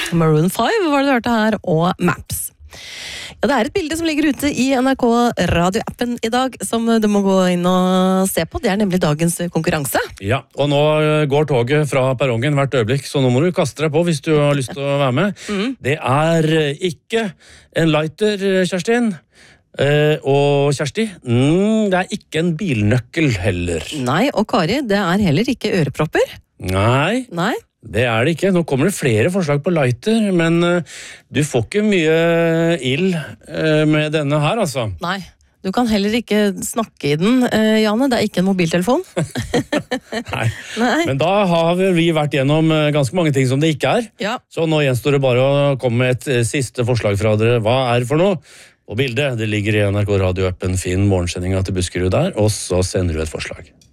Maroon 5 var det du hørte her, og Maps. Ja, det et bilde som ligger ute i NRK radioappen i dag, som du må gå inn og se på. Det nemlig dagens konkurranse. Ja, og nå går toget fra perrongen hvert øyeblikk, så nå må du kaste deg på hvis du har lyst til å være med. Det ikke en lighter, Kjerstin. Og Kjersti, det ikke en bilnøkkel heller. Nei, og Kari, det heller ikke ørepropper. Nei. Det det ikke. Nå kommer det flere forslag på lighter, men du får ikke mye ild med denne her, altså. Nei, du kan heller ikke snakke i den, Janne. Det ikke en mobiltelefon. Nei, men da har vi vært gjennom ganske mange ting som det ikke Ja. Så nå gjenstår det bare å komme med et siste forslag fra dere. Hva det for noe? Og bildet, det ligger i NRK Radio-appen Finn morgensendinga til Buskerud der, og så sender du et forslag.